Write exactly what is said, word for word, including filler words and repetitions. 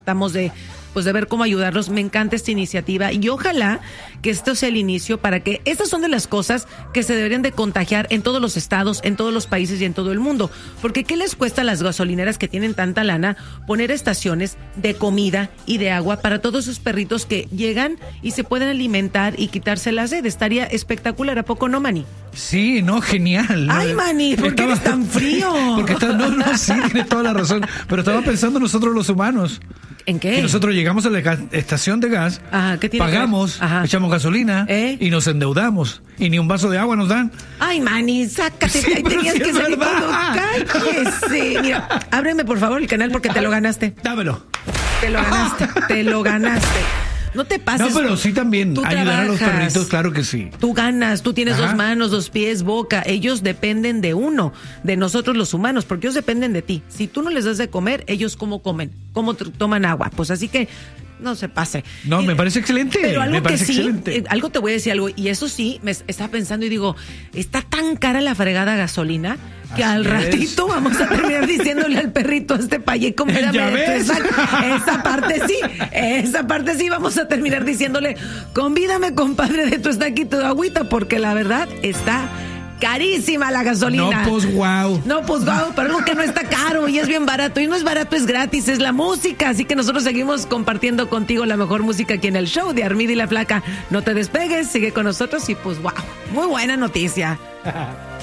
Tratamos de, pues, de ver cómo ayudarlos. Me encanta esta iniciativa y ojalá que esto sea el inicio para que estas son de las cosas que se deberían de contagiar en todos los estados, en todos los países y en todo el mundo. Porque ¿qué les cuesta a las gasolineras que tienen tanta lana poner estaciones de comida y de agua para todos esos perritos que llegan y se pueden alimentar y quitarse la sed? Estaría espectacular, ¿a poco no, Manny? Sí, no, genial. Ay, Manny, ¿por qué Estaba- eres tan frío? Porque está, no, no, sí, tienes toda la razón. Pero estaba pensando nosotros los humanos. ¿En qué? Que nosotros llegamos a la gas- estación de gas, Ajá, ¿qué tiene que ver? pagamos, Ajá. echamos gasolina ¿Eh? y nos endeudamos. Y ni un vaso de agua nos dan. Ay, Manny, sácate, Sí, ahí pero tenías sí que es salir verdad. todo. Cállese. Mira, ábreme por favor el canal porque te lo ganaste. Dámelo. Te lo ganaste, te lo ganaste. No te pases. No, pero sí también Tú ayudar a los trabajas. perritos, claro que sí. Tú ganas, tú tienes Ajá. dos manos, dos pies, boca. Ellos dependen de uno, de nosotros los humanos, porque ellos dependen de ti. Si tú no les das de comer, ellos cómo comen, cómo t- toman agua. Pues así que no se pase. No, Y- me parece excelente. Pero algo me parece que sí, excelente. eh, algo te voy a decir algo, y eso sí, me es- estaba pensando y digo, está tan cara la fregada gasolina que Así al es. ratito vamos a terminar diciéndole al perrito, este paye, cómo era ¿Ya ves? esa, esa parte sí, esa parte sí, vamos a terminar diciéndole, convídame, compadre, de tu estaquito de agüita, porque la verdad está carísima la gasolina. No, pues wow. No, pues wow, pero algo que no está caro y es bien barato. Y no es barato, es gratis, es la música. Así que nosotros seguimos compartiendo contigo la mejor música aquí en el show de Armida y la Flaca. No te despegues, sigue con nosotros y pues wow, muy buena noticia.